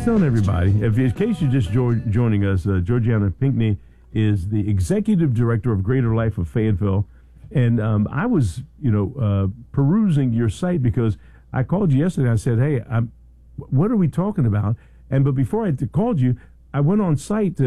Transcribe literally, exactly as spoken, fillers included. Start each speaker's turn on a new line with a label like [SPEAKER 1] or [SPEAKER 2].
[SPEAKER 1] telling everybody, if, in case you're just jo- joining us, uh, Georgiana Pinckney is the executive director of Greater Life of Fayetteville. And um, I was, you know, uh, perusing your site because I called you yesterday. I said, hey, I'm, what are we talking about? And but before I called you, I went on site to